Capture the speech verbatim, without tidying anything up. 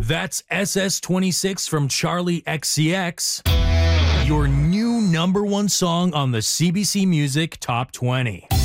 That's S S twenty-six from Charlie X C X, your new number one song on the C B C Music Top twenty.